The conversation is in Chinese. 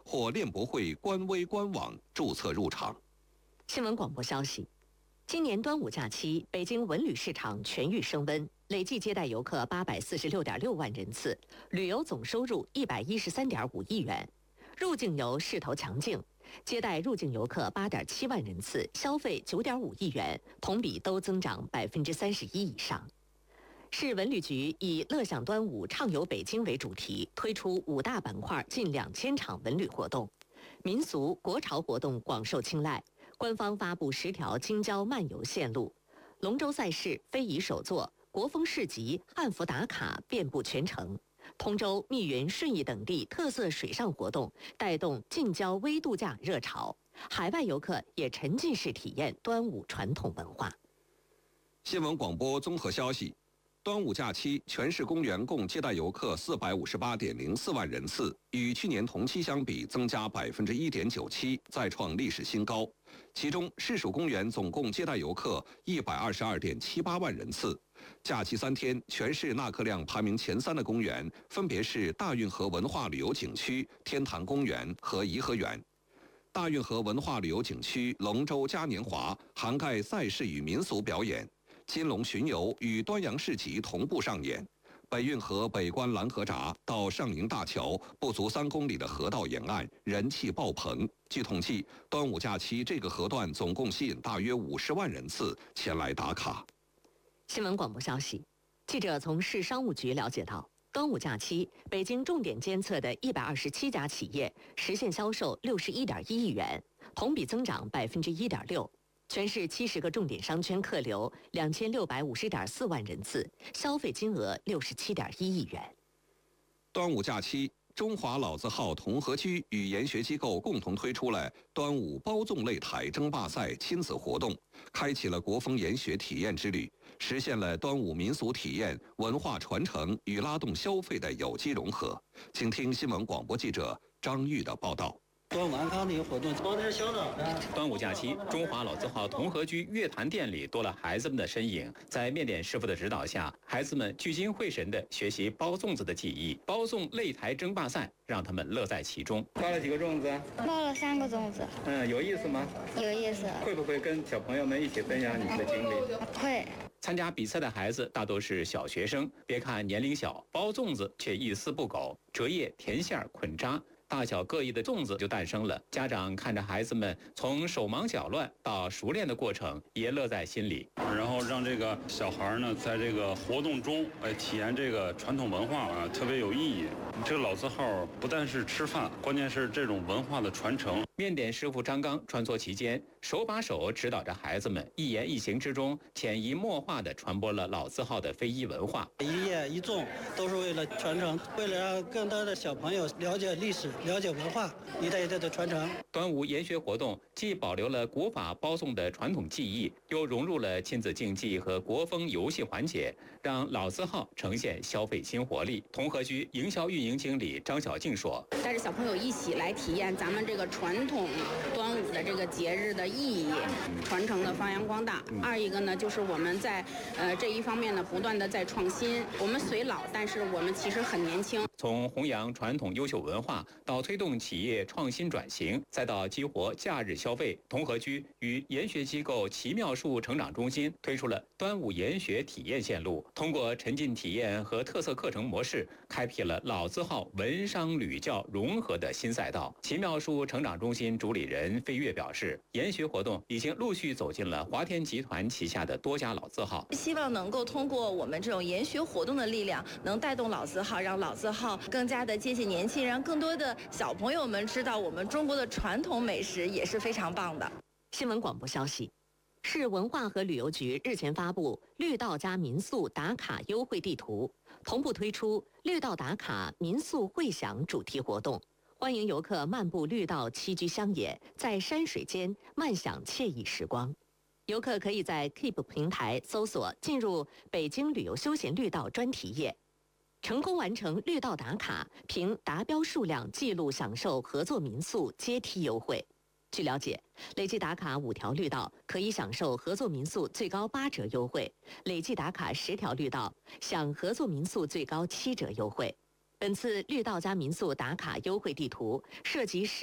或链博会官微官网注册入场。 新闻广播消息：今年端午假期，北京文旅市场全域升温，累计接待游客846.6万人次，旅游总收入113.5亿元。入境游势头强劲，接待入境游客8.7万人次，消费9.5亿元，同比都增长31%以上。市文旅局以“乐享端午，畅游北京”为主题，推出5大板块近2000场文旅活动，民俗、国潮活动广受青睐。官方发布10条京郊漫游线路，龙舟赛事、非遗手作、国风市集、汉服打卡遍布全城。通州、密云、顺义等地特色水上活动带动近郊微度假热潮，海外游客也沉浸式体验端午传统文化。 新闻广播综合消息：端午假期，全市公园共接待游客458.04万人次，与去年同期相比增加1.97%，再创历史新高。其中，市属公园总共接待游客122.78万人次。假期3天，全市纳客量排名前3的公园分别是大运河文化旅游景区、天坛公园和颐和园。大运河文化旅游景区龙舟嘉年华涵盖赛事与民俗表演，金龙巡游与端阳市集同步上演。北运河北关蓝河闸到上营大桥不足3公里的河道沿岸人气爆棚。据统计，端午假期这个河段总共吸引大约50万人次前来打卡。 新闻广播消息：记者从市商务局了解到，端午假期，北京重点监测的127家企业实现销售61.1亿元，同比增长1.6%。全市70个重点商圈客流2650.4万人次，消费金额67.1亿元。 端午假期，中华老字号同和居与研学机构共同推出了端午包粽擂台争霸赛亲子活动，开启了国风研学体验之旅，实现了端午民俗体验、文化传承与拉动消费的有机融合。请听新闻广播记者张玉的报道。 端午安康的一个活动，包点小枣。 端午假期，中华老字号同和居月坛店里多了孩子们的身影。在面点师傅的指导下，孩子们聚精会神地学习包粽子的技艺。包粽擂台争霸赛让他们乐在其中。 包了几个粽子？ 包了3个粽子。 有意思吗？ 有意思。 会不会跟小朋友们一起分享你的经历？ 会。 参加比赛的孩子大都是小学生，别看年龄小，包粽子却一丝不苟，折叶、填馅、捆扎。大小各异的粽子就诞生了，家长看着孩子们从手忙脚乱到熟练的过程，也乐在心里。 然后让这个小孩呢，在这个活动中，体验这个传统文化啊，特别有意义。这个老字号不但是吃饭，关键是这种文化的传承。 面点师傅张刚穿梭其间，手把手指导着孩子们，一言一行之中，潜移默化地传播了老字号的非遗文化。 一叶一粽都是为了传承，为了让更多的小朋友了解历史、了解文化，一代一代的传承。 端午研学活动既保留了古法包粽的传统技艺，又融入了亲子竞技和国风游戏环节，让老字号呈现消费新活力。同和居营销运营经理张小静说：“ 带着小朋友一起来体验咱们这个传统端午的这个节日的意义，传承的发扬光大。二一个呢，就是我们在这一方面呢，不断的在创新。我们虽老，但是我们其实很年轻。 从弘扬传统优秀文化到推动企业创新转型，再到激活假日消费，同和居与研学机构奇妙树成长中心推出了端午研学体验线路，通过沉浸体验和特色课程模式，开辟了老字号文商旅教融合的新赛道。奇妙树成长中心主理人飞跃表示，研学活动已经陆续走进了华天集团旗下的多家老字号， 希望能够通过我们这种研学活动的力量，能带动老字号，让老字号更加的接近年轻人，让更多的小朋友们知道我们中国的传统美食也是非常棒的。 新闻广播消息：市文化和旅游局日前发布绿道加民宿打卡优惠地图，同步推出绿道打卡民宿会享主题活动，欢迎游客漫步绿道栖居乡野，在山水间漫享惬意时光。游客可以在 Keep 平台搜索进入北京旅游休闲绿道专题页，成功完成绿道打卡，凭达标数量记录享受合作民宿阶梯优惠。据了解，累计打卡5条绿道可以享受合作民宿最高8折优惠，累计打卡10条绿道享合作民宿最高7折优惠。本次绿道加民宿打卡优惠地图涉及